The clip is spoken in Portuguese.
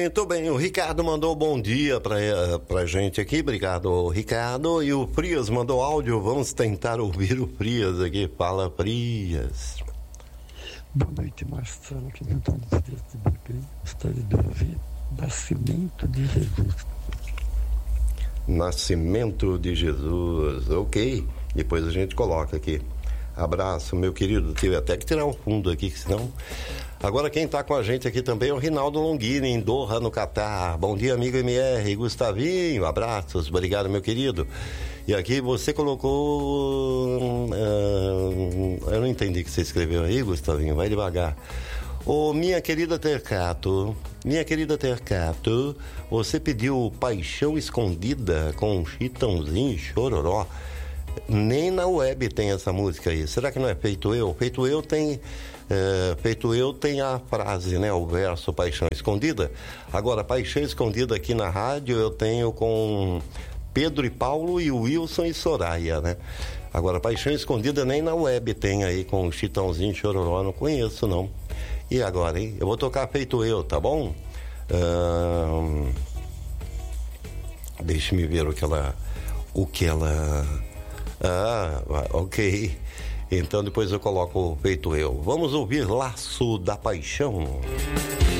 Muito bem, o Ricardo mandou bom dia pra gente aqui, obrigado, Ricardo. E o Frias mandou áudio, vamos tentar ouvir o Frias aqui. Fala, Frias. Boa noite, Marcelo, aqui do Antônio Dias de Brooklyn. Gostaria de ouvir Nascimento de Jesus. Nascimento de Jesus, ok. Depois a gente coloca aqui. Abraço, meu querido. Tive até que tirar um fundo aqui, senão... Agora quem está com a gente aqui também é o Rinaldo Longini, em Doha, no Catar. Bom dia, amigo MR. Gustavinho, abraços. Obrigado, meu querido. E aqui você colocou... eu não entendi o que você escreveu aí, Gustavinho. Vai devagar. Ô, minha querida Tercato, você pediu Paixão Escondida com Chitãozinho e Chororó. Nem na web tem essa música aí. Será que não é Feito Eu? Feito Eu tem a frase, né? O verso Paixão Escondida. Agora, Paixão Escondida aqui na rádio eu tenho com Pedro e Paulo e Wilson e Soraya, né? Agora, Paixão Escondida nem na web tem aí com Chitãozinho e Chororó. Não conheço, não. E agora, hein? Eu vou tocar Feito Eu, tá bom? Deixe-me ver o que ela... ok. Então depois eu coloco o Feito Eu. Vamos ouvir Laço da Paixão.